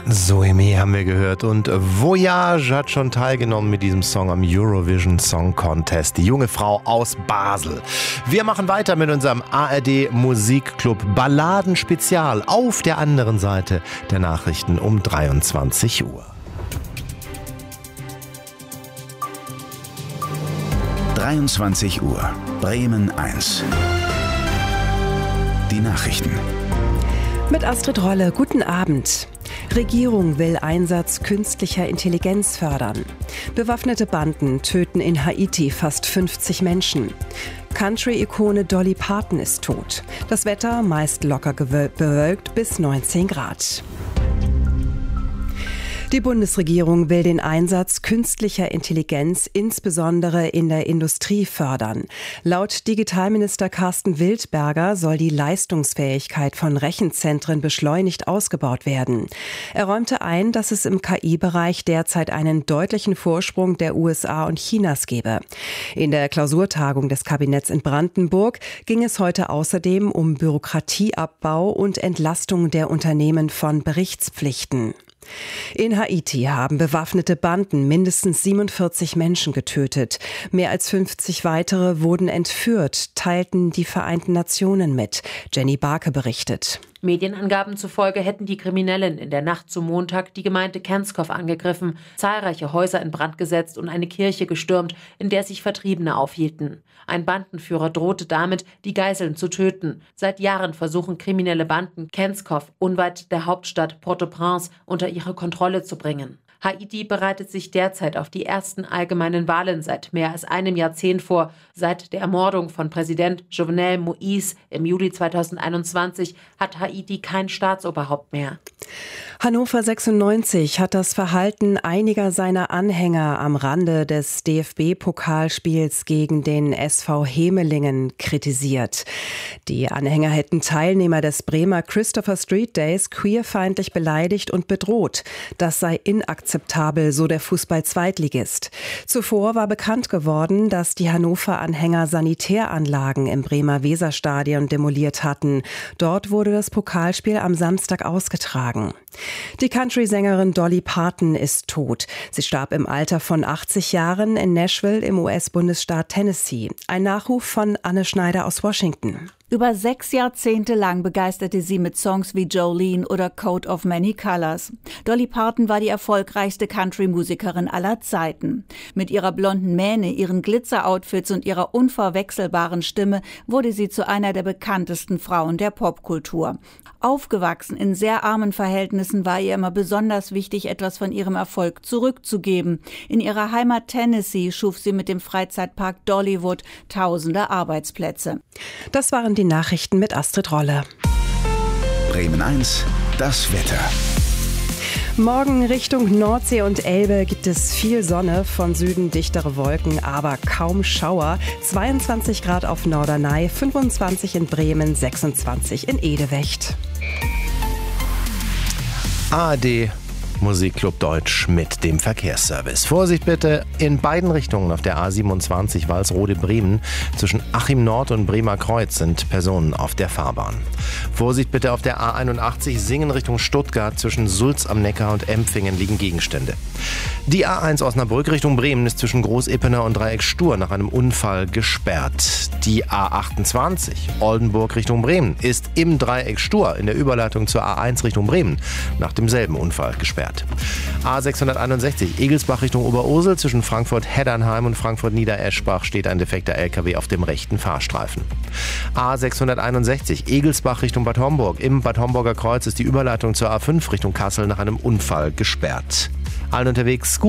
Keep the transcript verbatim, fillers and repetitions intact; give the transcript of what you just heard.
Zoeme haben wir gehört und Voyage hat schon teilgenommen mit diesem Song am Eurovision Song Contest. Die junge Frau aus Basel. Wir machen weiter mit unserem A R D Musikclub Balladen Spezial auf der anderen Seite der Nachrichten um dreiundzwanzig Uhr. dreiundzwanzig Uhr, Bremen eins. Die Nachrichten. Mit Astrid Rolle, guten Abend. Regierung will Einsatz künstlicher Intelligenz fördern. Bewaffnete Banden töten in Haiti fast fünfzig Menschen. Country-Ikone Dolly Parton ist tot. Das Wetter meist locker bewölkt bis neunzehn Grad. Die Bundesregierung will den Einsatz künstlicher Intelligenz insbesondere in der Industrie fördern. Laut Digitalminister Carsten Wildberger soll die Leistungsfähigkeit von Rechenzentren beschleunigt ausgebaut werden. Er räumte ein, dass es im K I-Bereich derzeit einen deutlichen Vorsprung der U S A und Chinas gebe. In der Klausurtagung des Kabinetts in Brandenburg ging es heute außerdem um Bürokratieabbau und Entlastung der Unternehmen von Berichtspflichten. In Haiti haben bewaffnete Banden mindestens siebenundvierzig Menschen getötet. Mehr als fünfzig weitere wurden entführt, teilten die Vereinten Nationen mit. Jenny Barke berichtet. Medienangaben zufolge hätten die Kriminellen in der Nacht zum Montag die Gemeinde Kenskov angegriffen, zahlreiche Häuser in Brand gesetzt und eine Kirche gestürmt, in der sich Vertriebene aufhielten. Ein Bandenführer drohte damit, die Geiseln zu töten. Seit Jahren versuchen kriminelle Banden, Kenskov, unweit der Hauptstadt Port-au-Prince, unter ihre Kontrolle zu bringen. Haiti bereitet sich derzeit auf die ersten allgemeinen Wahlen seit mehr als einem Jahrzehnt vor. Seit der Ermordung von Präsident Jovenel Moïse im Juli zweitausendeinundzwanzig hat Haiti kein Staatsoberhaupt mehr. Hannover sechsundneunzig hat das Verhalten einiger seiner Anhänger am Rande des D F B-Pokalspiels gegen den S V Hemelingen kritisiert. Die Anhänger hätten Teilnehmer des Bremer Christopher Street Days queerfeindlich beleidigt und bedroht. Das sei inakzeptabel, so der Fußball-Zweitligist. Zuvor war bekannt geworden, dass die Hannover-Anhänger Sanitäranlagen im Bremer Weserstadion demoliert hatten. Dort wurde das Pokalspiel am Samstag ausgetragen. Die Country-Sängerin Dolly Parton ist tot. Sie starb im Alter von achtzig Jahren in Nashville im U S-Bundesstaat Tennessee. Ein Nachruf von Anne Schneider aus Washington. Über sechs Jahrzehnte lang begeisterte sie mit Songs wie Jolene oder Coat of Many Colors. Dolly Parton war die erfolgreichste Country-Musikerin aller Zeiten. Mit ihrer blonden Mähne, ihren Glitzer-Outfits und ihrer unverwechselbaren Stimme wurde sie zu einer der bekanntesten Frauen der Popkultur. Aufgewachsen in sehr armen Verhältnissen war ihr immer besonders wichtig, etwas von ihrem Erfolg zurückzugeben. In ihrer Heimat Tennessee schuf sie mit dem Freizeitpark Dollywood tausende Arbeitsplätze. Das waren die Nachrichten mit Astrid Rolle. Bremen eins, das Wetter. Morgen Richtung Nordsee und Elbe gibt es viel Sonne, von Süden dichtere Wolken, aber kaum Schauer. zweiundzwanzig Grad auf Norderney, fünfundzwanzig in Bremen, sechsundzwanzig in Edewecht. A R D Musikclub Deutsch mit dem Verkehrsservice. Vorsicht bitte in beiden Richtungen auf der A siebenundzwanzig Walsrode-Bremen. Zwischen Achim Nord und Bremer Kreuz sind Personen auf der Fahrbahn. Vorsicht bitte auf der A einundachtzig Singen Richtung Stuttgart. Zwischen Sulz am Neckar und Empfingen liegen Gegenstände. Die A eins Osnabrück Richtung Bremen ist zwischen Groß-Ippener und Dreieck Stur nach einem Unfall gesperrt. Die A achtundzwanzig Oldenburg Richtung Bremen ist im Dreieck Stur in der Überleitung zur A eins Richtung Bremen nach demselben Unfall gesperrt. A sechshunderteinundsechzig Egelsbach Richtung Oberursel zwischen Frankfurt-Heddernheim und Frankfurt-Niedereschbach steht ein defekter L K W auf dem rechten Fahrstreifen. A sechshunderteinundsechzig Egelsbach Richtung Bad Homburg. Im Bad Homburger Kreuz ist die Überleitung zur A fünf Richtung Kassel nach einem Unfall gesperrt. Allen unterwegs gut.